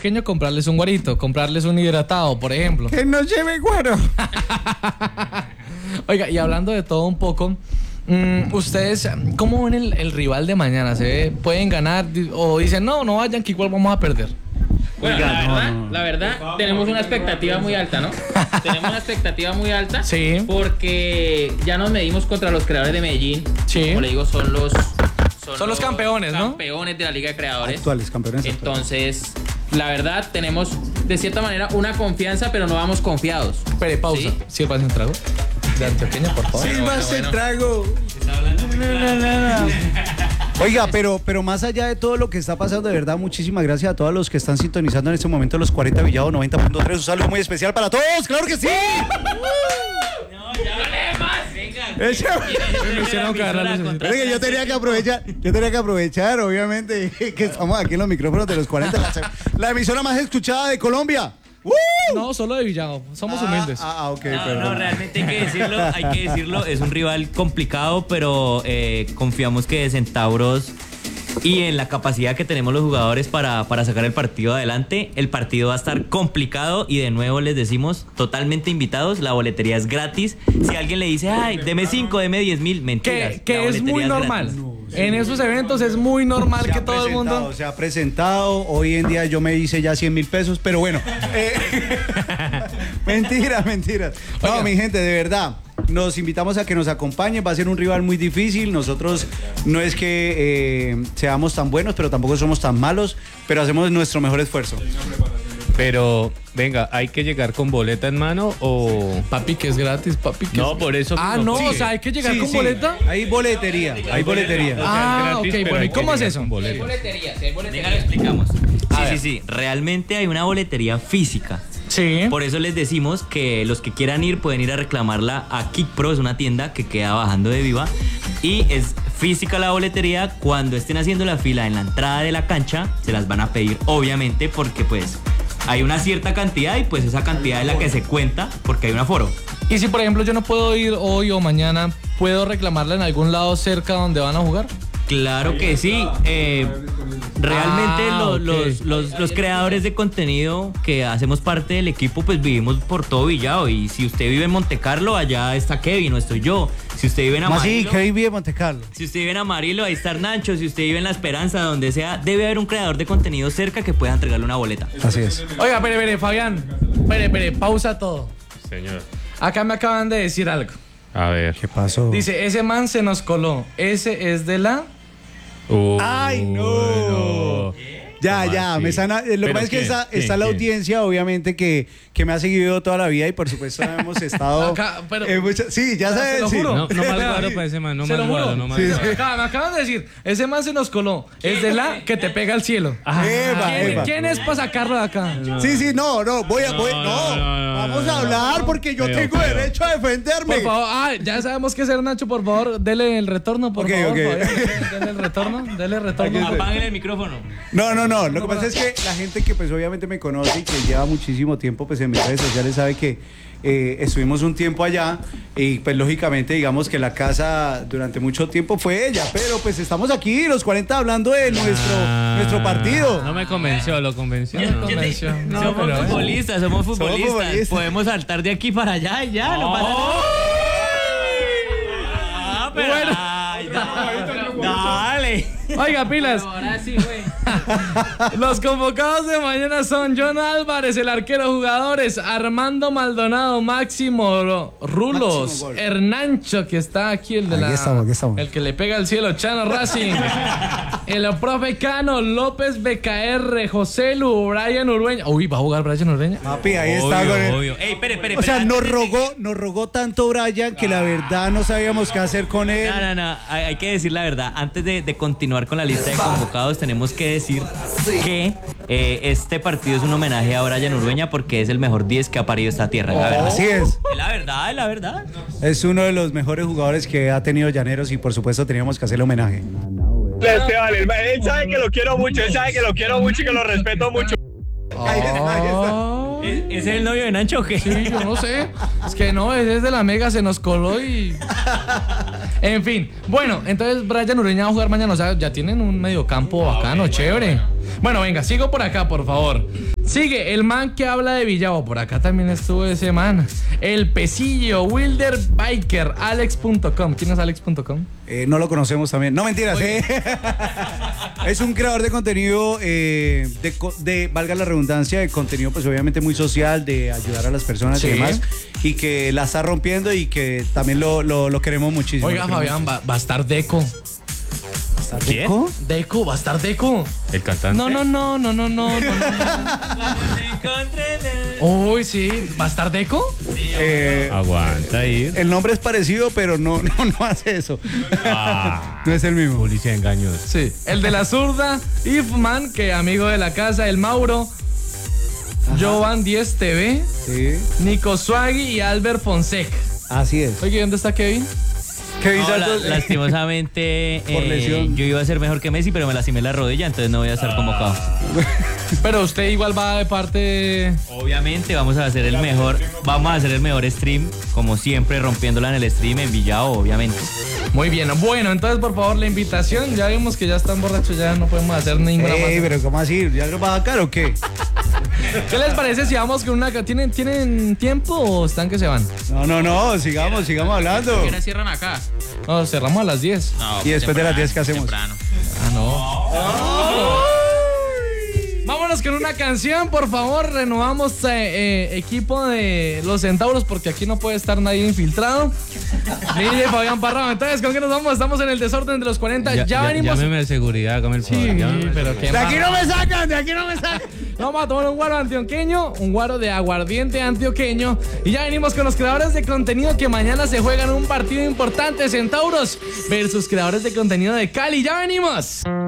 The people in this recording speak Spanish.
antioqueño, comprarles un guarito, comprarles un hidratado, por ejemplo. Que no lleve guaro. Oiga, y hablando de todo un poco, ¿ustedes cómo ven el rival de mañana? ¿Pueden ganar o dicen, no vayan, que igual vamos a perder? Bueno, la verdad, tenemos una expectativa muy alta, ¿no? Tenemos una expectativa muy alta. Sí. Porque ya nos medimos contra los creadores de Medellín. Sí. Como le digo, son los campeones, ¿no? Campeones de la Liga de Creadores. Actuales campeones. Entonces, la verdad, tenemos de cierta manera una confianza, pero no vamos confiados. Espere, pausa. ¿Sí? Sírvase un trago de antioqueño, por favor. Sírvase el trago. Oiga, pero más allá de todo lo que está pasando, de verdad, muchísimas gracias a todos los que están sintonizando en este momento los 40 Villado 90.3. Un saludo muy especial para todos, ¡claro que sí! No, ya más, venga. Yo tenía que aprovechar, obviamente, que estamos aquí en los micrófonos de los 40, la emisora más escuchada de Colombia. No, solo de Villado, somos humildes. Ok, no, realmente hay que decirlo, es un rival complicado, pero confiamos que de Centauros y en la capacidad que tenemos los jugadores para sacar el partido adelante, el partido va a estar complicado y de nuevo les decimos, totalmente invitados, la boletería es gratis. Si alguien le dice, ay, deme 5, deme 10,000, mentiras. Que es muy normal. En esos eventos es muy normal que todo el mundo... Se ha presentado, hoy en día yo me hice ya 100,000 pesos, pero bueno. Mentiras. No, oiga, mi gente, de verdad, nos invitamos a que nos acompañen, va a ser un rival muy difícil, nosotros no es que seamos tan buenos, pero tampoco somos tan malos, pero hacemos nuestro mejor esfuerzo. Pero, venga, ¿hay que llegar con boleta en mano o...? Papi, que es gratis, papi. Que no, por eso... no, sí. O sea, ¿hay que llegar con boleta? Hay boletería. Ok, bueno, ¿y cómo es eso? Hay boletería. Venga, lo explicamos. Sí, realmente hay una boletería física. Sí. Por eso les decimos que los que quieran ir pueden ir a reclamarla a Kick Pro, es una tienda que queda bajando de Viva y es física la boletería. Cuando estén haciendo la fila en la entrada de la cancha, se las van a pedir, obviamente, porque pues hay una cierta cantidad y pues esa cantidad es la que se cuenta porque hay un aforo. Y si por ejemplo yo no puedo ir hoy o mañana, ¿puedo reclamarla en algún lado cerca donde van a jugar? Claro que sí. Realmente los creadores de contenido que hacemos parte del equipo pues vivimos por todo Villado, y si usted vive en Montecarlo, allá está Kevin, no estoy yo. Si usted vive en Amarillo, sí, Kevin vive en Montecarlo. Si usted vive en Amarillo, ahí está Nacho. Si usted vive en La Esperanza, donde sea, debe haber un creador de contenido cerca que pueda entregarle una boleta. Así es. Oiga, espere, Fabián, pausa todo. Señor. Acá me acaban de decir algo. A ver. ¿Qué pasó? Dice, ese man se nos coló. Ese es de la... ¡Ay, no! Bueno. Ya, me sana, lo que pasa es que está la audiencia, obviamente, que me ha seguido toda la vida y por supuesto hemos estado... Acá, pero, sí, ya sabes. se lo juro. No mal guaro para ese man, no mal guaro. Me acaban de decir, ese man se nos coló. Es de la que te pega al cielo. Eva. ¿Quién es para sacarlo de acá? No. Sí, no, vamos a hablar porque yo tengo derecho a defenderme. Por favor, ya sabemos qué es el Nacho, por favor, dele el retorno, por favor. Okay. Dele el retorno. Apáguenle el micrófono. No, lo que pasa es que la gente que pues obviamente me conoce y que lleva muchísimo tiempo pues en mis redes sociales sabe que estuvimos un tiempo allá y pues lógicamente digamos que la casa durante mucho tiempo fue ella, pero pues estamos aquí los 40 hablando de nuestro partido. No me convenció, lo convenció. Somos futbolistas. Podemos saltar de aquí para allá y ya, no pasa nada. Pero bueno. Dale. Oiga, pilas. Ahora sí, güey. Los convocados de mañana son John Álvarez, el arquero, jugadores Armando Maldonado, Máximo Rulos, Hernancho, que está aquí, el de aquí estamos. El que le pega al cielo, Chano Racing, el profe Cano, López BKR, José Lu, Brian Urbeña. Uy, ¿va a jugar Brian Urbeña? Papi, ahí está con él. Ey, espere. O sea, nos rogó tanto Brian que la verdad no sabíamos qué hacer con él. No, hay que decir la verdad. Antes de continuar con la lista de convocados, tenemos que decir que este partido es un homenaje a Brian Urbeña porque es el mejor 10 que ha parido esta tierra. La verdad. Así es. Es la verdad. Es uno de los mejores jugadores que ha tenido Llaneros y por supuesto teníamos que hacerle homenaje. Él sabe que lo quiero mucho, y que lo respeto mucho. Ahí está. ¿Es el novio de Nacho o qué? Sí, yo no sé. Es que no, ese es de la Mega, se nos coló y... En fin. Bueno, entonces Brian Urbeña va a jugar mañana. O sea, ya tienen un mediocampo bacano, chévere. Bueno, venga, sigo por acá, por favor. Sigue el man que habla de Villavo. Por acá también estuvo ese man. El Pesillo, Wilder Biker, Alex.com. ¿Quién es Alex.com? No lo conocemos también. No, mentiras. Es un creador de contenido, valga la redundancia, de contenido pues obviamente muy social, de ayudar a las personas y demás. Y que la está rompiendo y que también lo queremos muchísimo. Oiga, Fabián, va a estar Deco. ¿Quién? Deco, va a estar Deco. ¿El cantante? No. Uy, sí, ¿va a estar Deco? Aguanta ir. El nombre es parecido, pero no hace eso. No es el mismo. Policía de engaños. Sí, el de la zurda, Ifman, que amigo de la casa, el Mauro, Jovan 10 TV, Sí, Nico Swaggy y Albert Fonseca. así es. Oye, ¿dónde está Kevin? Kevin No, Santos, lastimosamente, Por lesión. yo iba a ser mejor que Messi, pero me lastimé la rodilla, entonces no voy a estar convocado. Pero usted igual va de parte... Obviamente vamos a hacer el mejor stream, como siempre, rompiéndola en el stream en Villao, obviamente. Muy bien, bueno, entonces por favor la invitación, ya vimos que ya están borrachos, ya no podemos hacer ninguna más. pero ¿cómo así? ¿Ya lo va a sacar o qué? ¿Qué les parece si vamos con una... ¿Tienen tiempo o están que se van? No, sigamos hablando. ¿Qué hora cierran acá? No, cerramos a las 10. No, Y después de las 10, ¿qué hacemos? Temprano. Ah, no. Vámonos con una canción, por favor. Renovamos equipo de los Centauros porque aquí no puede estar nadie infiltrado. DJ Fabián Parrado. Entonces, ¿con qué nos vamos? Estamos en el desorden de los 40. Ya venimos. Llámeme de seguridad, hágame el favor. Pero qué De aquí no me sacan. Vamos a tomar un guaro antioqueño, un guaro de aguardiente antioqueño. Y ya venimos con los creadores de contenido que mañana se juegan un partido importante. Centauros versus creadores de contenido de Cali. Ya venimos.